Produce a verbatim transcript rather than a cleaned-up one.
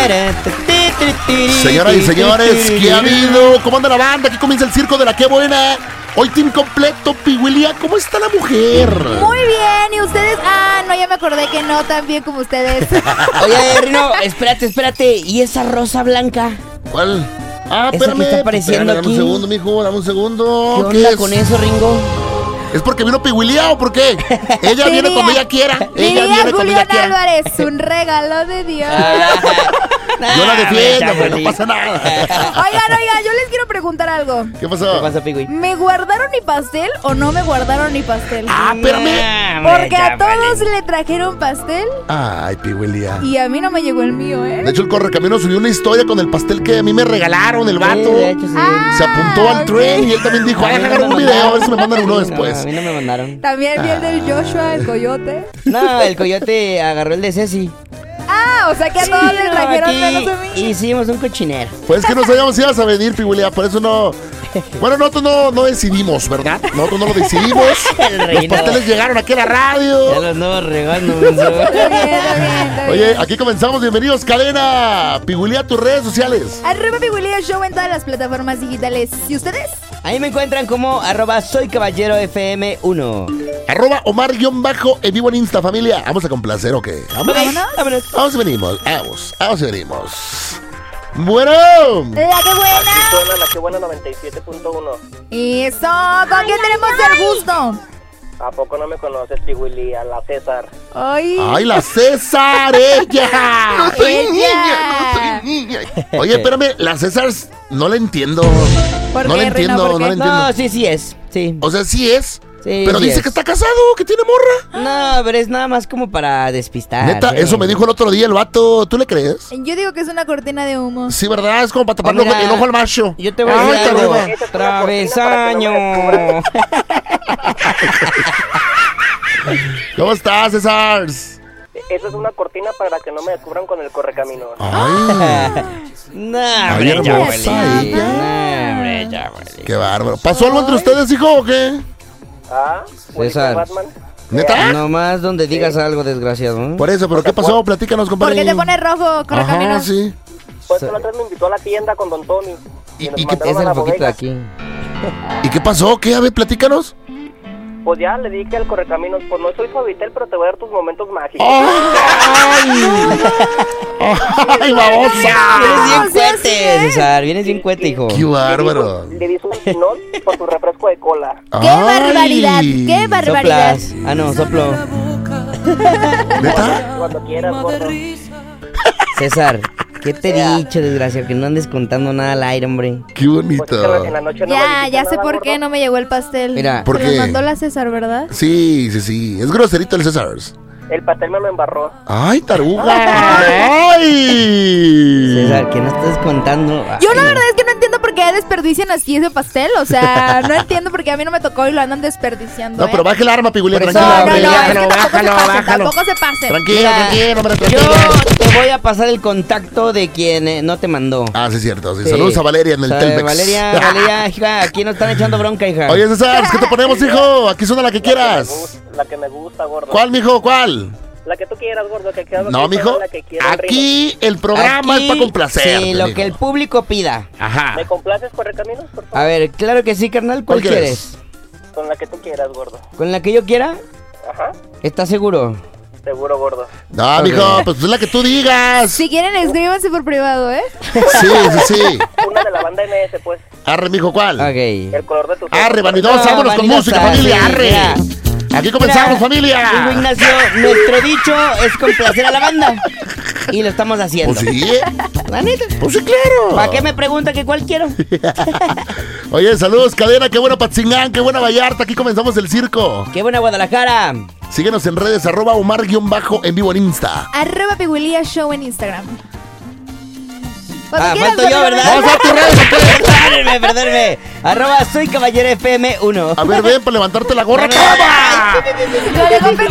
Señoras y señores, ¿qué ha habido? ¿Cómo anda la banda? Aquí comienza el circo de la Qué Buena. Hoy team completo, Pihuilia. ¿Cómo está la mujer? Muy bien, ¿y ustedes? Ah, no, ya me acordé que no tan bien como ustedes. Oye, Rino, espérate, espérate. ¿Y esa rosa blanca? ¿Cuál? Ah, Esa espérame. que está apareciendo Espérame, aquí. Dame un segundo, mijo, dame un segundo. ¿Qué onda con eso, Ringo? ¿Es porque vino Pihuilia o por qué? Ella viene cuando ella quiera. Ella Diría viene cuando ella Julián quiera. Álvarez, un regalo de Dios. Yo la defiendo, pero no pasa nada. Oigan, oigan, yo les quiero preguntar algo. ¿Qué pasó? ¿Qué pasa, Pigui? ¿Me guardaron mi pastel o no me guardaron mi pastel? Ah, espérame. Porque a todos le trajeron pastel Ay, Pihuilia. y a mí no me llegó el mío, ¿eh? De hecho, el Correcamino subió una historia con el pastel que a mí me regalaron, el vato. Sí, de hecho, sí. Ah, Se apuntó al ok. tren y él también dijo, A ay, mí no agarrar me un video, a ver mandaron. si me mandan uno No, después. a mí no me mandaron. También vi el del Joshua, el coyote. No, el coyote agarró el de Ceci. Ah, o sea que a todos les no, trajeron aquí menos a mí. hicimos un cochinero. Pues que no sabíamos si ibas a venir, Pihuilia, por eso no... Bueno, nosotros no, no decidimos, ¿verdad? Nosotros no lo decidimos. El Los reino. pasteles llegaron aquí a la Ya radio. los nuevos regando. Está bien, está bien, está bien. Oye, aquí comenzamos. Bienvenidos, cadena. Pihuilia, tus redes sociales. Arroba Pihuilia Show en todas las plataformas digitales. ¿Y ustedes? Ahí me encuentran como arroba soy caballero F M uno. Arroba Omar-bajo en vivo en Insta, familia. ¿Vamos a complacer o qué? ¿Vamos? Vámonos. Vámonos. Vamos y venimos. Vamos, vamos y venimos. Bueno. La que buena. Suena la que buena noventa y siete punto uno. Eso, ¿con quién tenemos el gusto? ¿A poco no me conoces, Pihuilia? La César. Ay, ¡Ay, la César, ella! No soy Ella. niña, no soy niña. Oye, espérame, la César no la entiendo. ¿Por No qué, la entiendo, Rino? ¿Por no qué? la entiendo. No, sí, sí es. Sí. O sea, sí es. Sí, pero sí dice es. que está casado, que tiene morra. No, pero es nada más como para despistar. Neta, ¿eh? eso me dijo el otro día el vato. ¿Tú le crees? Yo digo que es una cortina de humo. Sí, ¿verdad? Es como para taparle Oh, mira, el ojo al macho. Yo te voy a Ay, decir algo. taruga. Esa es una Travesaño. cortina para que no me ¿Cómo estás, César? Esa es una cortina para que no me descubran con el correcaminos. Ay, No, Ay, hombre, hermosa chabuelín. ella. No, hombre, chabuelín. qué bárbaro. ¿Pasó algo entre ustedes, hijo, o qué? ¿Ah? ¿Bonito César. Batman? ¿Neta? Nomás donde digas algo desgraciado. ¿eh? Por eso, ¿pero qué pasó? Platícanos, ¿Por compadre. qué te pones rojo, Ajá, Correcaminos? sí. Pues la otra vez me invitó a la tienda con Don Tony. ¿Y- nos y qué- mandaron Es a el la poquito de bodega. aquí. ¿Y qué pasó? ¿Qué? A ver, platícanos. Pues ya le dije al correcaminos, pues no soy suavitel, pero te voy a dar tus momentos mágicos. ¡Ay! ¡Ay, babosa! Vienes bien sí, cuete, así es. César. Vienes bien cuete, hijo. ¡Qué bárbaro! Le di su pinol por su refresco de cola. ¡Qué barbaridad! ¡Qué barbaridad! Soplas. Ah, no, soplo. ¿Neta? Cuando quieras, gordo. César, ¿qué te he dicho, desgraciado? Que no andes contando nada al aire, hombre. ¡Qué Pues es que en la- en bonito! la noche no me Ya, dijiste ya sé nada, por gordo. qué no me llegó el pastel. Mira. ¿Por Se qué? lo mandó la César, ¿verdad? Sí, sí, sí. Es groserito el César. El pastel me lo embarró. ¡Ay, taruga! ¡Ay! César, que no estás contando. Yo la Ay, verdad es que no entiendo por qué desperdician así ese pastel. O sea, no entiendo por qué a mí no me tocó y lo andan desperdiciando. No, pero ¿eh? baje el arma, Pigulia, Por eso- tranquilo. No, no, hombre, no, es bájalo, que tampoco bájalo, se pasen, bájalo. tampoco se pasen. Tranquilo, Mira, tranquilo, hombre, Yo tranquilo. te voy a pasar el contacto de quien eh, no te mandó. Ah, sí, es cierto. Sí. Sí. Saludos a Valeria en el O sea, Telmex. Valeria, Valeria, hija, aquí nos están echando bronca, hija. Oye, César, ¿qué te ponemos, hijo? Aquí suena la que La que me quieras. gusta, la que me gusta, gordo. ¿Cuál, mijo? ¿Cuál? La que tú quieras, gordo. Que quieras, No, mijo. La que quiera, Aquí el programa Aquí, es para complacer. Sí, lo que el público pida. Ajá. ¿Me complaces, correcaminos, por favor? A ver, claro que sí, carnal. ¿Cuál, ¿Cuál quieres? quieres? Con la que tú quieras, gordo. ¿Con la que yo quiera? Ajá. ¿Estás seguro? Seguro, gordo. No, mijo, pues es la que tú digas. Si quieren, escríbanse por privado, ¿eh? Sí, sí, sí. Una de la banda M S, pues. Arre, mijo, ¿cuál? Ok. El color de tu Arre, vanidosa, No, vámonos con vanidosa, música, familia, sí, arre. mira. Aquí comenzamos, Mira, Digo, familia. Ignacio, nuestro dicho es complacer a la banda. Y lo estamos haciendo. Pues sí, ¿eh? La neta. Pues sí, claro. ¿Para qué me pregunta que cuál quiero? Oye, saludos, cadena, qué buena Patzingán, qué buena Vallarta. Aquí comenzamos el circo. ¡Qué buena Guadalajara! Síguenos en redes, arroba Omar-bajo en vivo en Insta. Arroba Pihuilia Show en Instagram. Cuando Ah, quieras, falto yo, Correcaminos. ¿verdad? Vamos a tus redes, ¿ok? Perdónenme, perdónenme. Arroba soy caballero F M uno. A ver, ven para levantarte la gorra. No, no, no, ¡Toma! Lo de